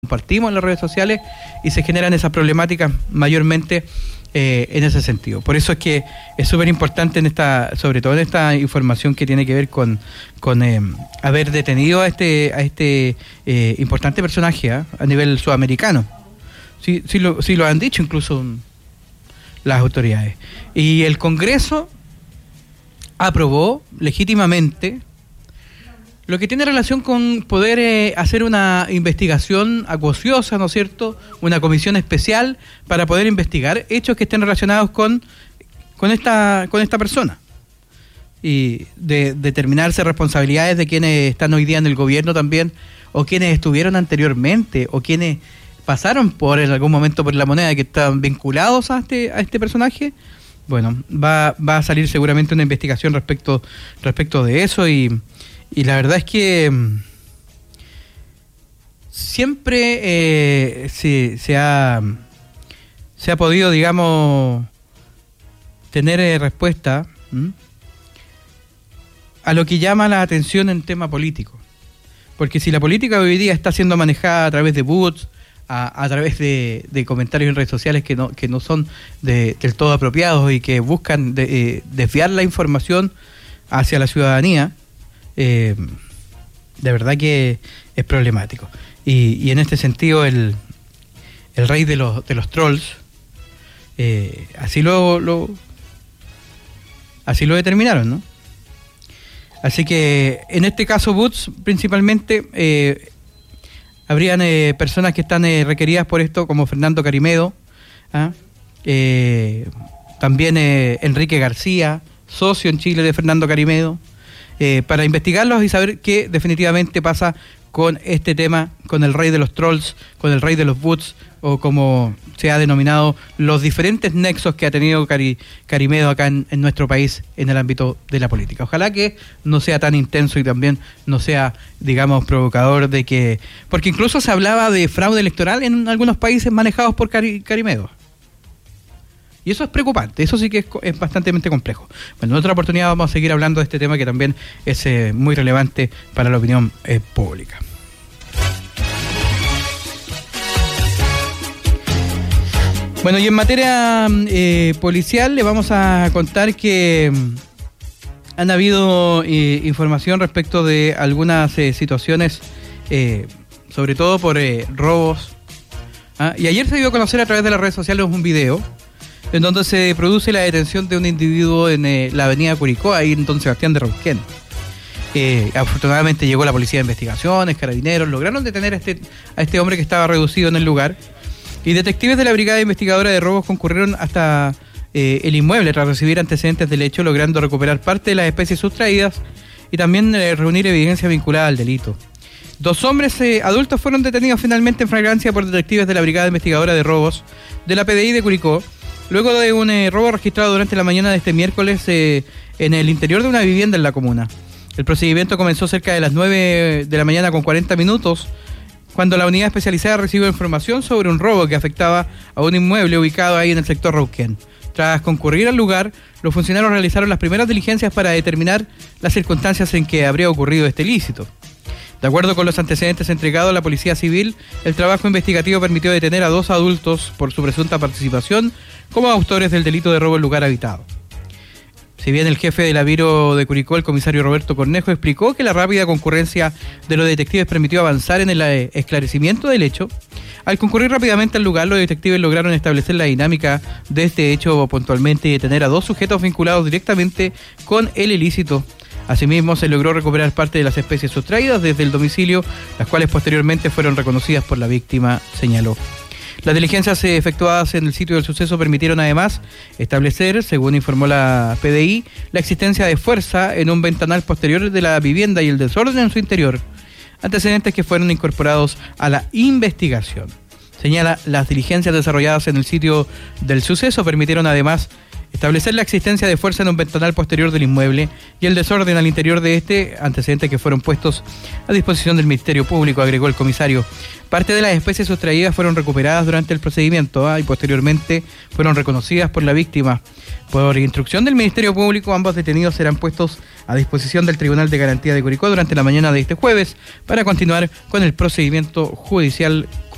compartimos en las redes sociales y se generan esas problemáticas mayormente en ese sentido. Por eso es que es súper importante sobre todo en esta información que tiene que ver con haber detenido a este importante personaje a nivel sudamericano. Sí lo han dicho incluso las autoridades. Y el Congreso aprobó legítimamente lo que tiene relación con poder hacer una investigación acuciosa, ¿no es cierto?, una comisión especial para poder investigar hechos que estén relacionados con esta persona y de determinarse responsabilidades de quienes están hoy día en el gobierno también, o quienes estuvieron anteriormente, o quienes pasaron en algún momento por la moneda, que están vinculados a este personaje. Bueno, va a salir seguramente una investigación respecto de eso y la verdad es que siempre se ha podido, digamos, tener respuesta a lo que llama la atención en tema político. Porque si la política hoy día está siendo manejada a través de bots, a través de comentarios en redes sociales que no son del todo apropiados y que buscan desviar la información hacia la ciudadanía, de verdad que es problemático. Y en este sentido el rey de los trolls así lo determinaron, ¿no? Así que en este caso bots principalmente habrían personas que están requeridas por esto, como Fernando Carimedo, también Enrique García, socio en Chile de Fernando Carimedo, para investigarlos y saber qué definitivamente pasa con este tema, con el rey de los trolls, con el rey de los bots, o como se ha denominado, los diferentes nexos que ha tenido Carimedo acá en nuestro país en el ámbito de la política. Ojalá que no sea tan intenso y también no sea, digamos, provocador de que... Porque incluso se hablaba de fraude electoral en algunos países manejados por Carimedo. Y eso es preocupante, eso sí que es bastante complejo. Bueno, en otra oportunidad vamos a seguir hablando de este tema que también es muy relevante para la opinión pública. Bueno, y en materia policial le vamos a contar que han habido información respecto de algunas situaciones, sobre todo por robos. Y ayer se dio a conocer a través de las redes sociales un video en donde se produce la detención de un individuo en la avenida Curicó, ahí en Don Sebastián de Rauquén. Afortunadamente llegó la policía de investigaciones, carabineros, lograron detener a este hombre que estaba reducido en el lugar, y detectives de la Brigada Investigadora de Robos concurrieron hasta el inmueble tras recibir antecedentes del hecho, logrando recuperar parte de las especies sustraídas y también reunir evidencia vinculada al delito. 2 hombres adultos fueron detenidos finalmente en flagrancia por detectives de la Brigada Investigadora de Robos de la PDI de Curicó, luego de un robo registrado durante la mañana de este miércoles en el interior de una vivienda en la comuna. El procedimiento comenzó cerca de las 9 de la mañana con 40 minutos, cuando la unidad especializada recibió información sobre un robo que afectaba a un inmueble ubicado ahí en el sector Rauquén. Tras concurrir al lugar, los funcionarios realizaron las primeras diligencias para determinar las circunstancias en que habría ocurrido este ilícito. De acuerdo con los antecedentes entregados a la Policía Civil, el trabajo investigativo permitió detener a 2 adultos por su presunta participación como autores del delito de robo en lugar habitado. Si bien el jefe de la Biro de Curicó, el comisario Roberto Cornejo, explicó que la rápida concurrencia de los detectives permitió avanzar en el esclarecimiento del hecho, al concurrir rápidamente al lugar, los detectives lograron establecer la dinámica de este hecho puntualmente y detener a 2 sujetos vinculados directamente con el ilícito. Asimismo, se logró recuperar parte de las especies sustraídas desde el domicilio, las cuales posteriormente fueron reconocidas por la víctima, señaló. Las diligencias efectuadas en el sitio del suceso permitieron además establecer, según informó la PDI, la existencia de fuerza en un ventanal posterior de la vivienda y el desorden en su interior, antecedentes que fueron incorporados a la investigación. Señala, las diligencias desarrolladas en el sitio del suceso permitieron además establecer la existencia de fuerza en un ventanal posterior del inmueble y el desorden al interior de este, antecedentes que fueron puestos a disposición del Ministerio Público, agregó el comisario. Parte de las especies sustraídas fueron recuperadas durante el procedimiento y posteriormente fueron reconocidas por la víctima. Por instrucción del Ministerio Público, ambos detenidos serán puestos a disposición del Tribunal de Garantía de Curicó durante la mañana de este jueves para continuar con el procedimiento judicial